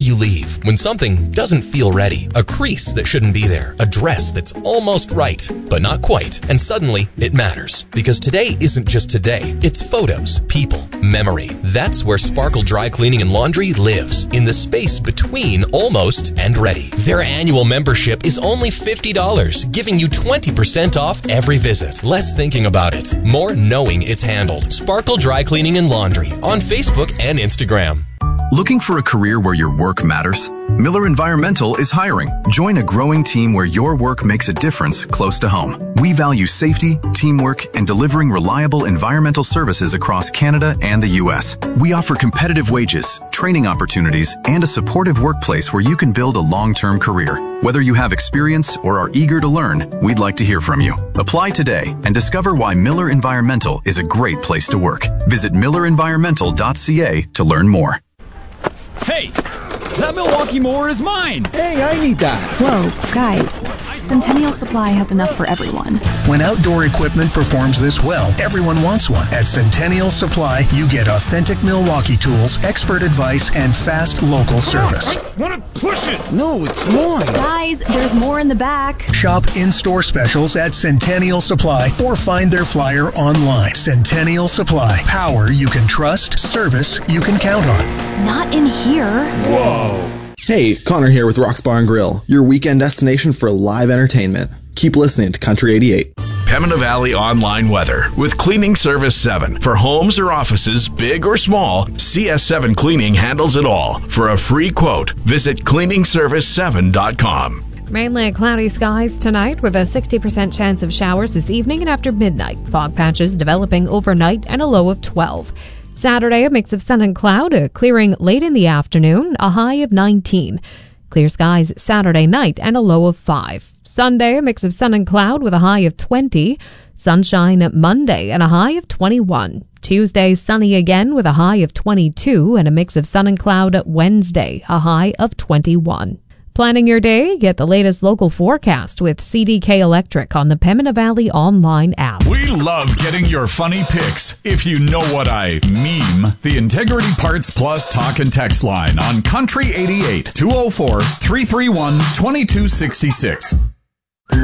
You leave when something doesn't feel ready. A crease that shouldn't be there. A dress that's almost right, but not quite. And suddenly, it matters. Because today isn't just today. It's photos, people, memory. That's where Sparkle Dry Cleaning and Laundry lives. In the space between almost and ready. Their annual membership is only $50, giving you 20% off every visit. Less thinking about it, more knowing it's handled. Sparkle Dry Cleaning and Laundry on Facebook and Instagram. Looking for a career where your work matters? Miller Environmental is hiring. Join a growing team where your work makes a difference close to home. We value safety, teamwork, and delivering reliable environmental services across Canada and the U.S. We offer competitive wages, training opportunities, and a supportive workplace where you can build a long-term career. Whether you have experience or are eager to learn, we'd like to hear from you. Apply today and discover why Miller Environmental is a great place to work. Visit millerenvironmental.ca to learn more. Hey, that Milwaukee mower is mine! Hey, I need that! Whoa, guys. Centennial Supply has enough for everyone. When outdoor equipment performs this well, everyone wants one. At Centennial Supply, you get authentic Milwaukee tools, expert advice, and fast local service. I want to push it! No, it's mine! Guys, there's more in the back. Shop in-store specials at Centennial Supply or find their flyer online. Centennial Supply. Power you can trust, service you can count on. Not in here. Whoa! Hey, Connor here with Rock's Bar and Grill, your weekend destination for live entertainment. Keep listening to Country 88. Pembina Valley Online Weather with Cleaning Service 7. For homes or offices, big or small, CS7 Cleaning handles it all. For a free quote, visit cleaningservice7.com. Mainly cloudy skies tonight with a 60% chance of showers this evening and after midnight. Fog patches developing overnight and a low of 12. Saturday, a mix of sun and cloud, a clearing late in the afternoon, a high of 19. Clear skies Saturday night and a low of 5. Sunday, a mix of sun and cloud with a high of 20. Sunshine Monday and a high of 21. Tuesday, sunny again with a high of 22 and a mix of sun and cloud Wednesday, a high of 21. Planning your day? Get the latest local forecast with CDK Electric on the Pembina Valley online app. We love getting your funny pics. If you know what I meme, the Integrity Parts Plus talk and text line on Country 88 204-331-2266.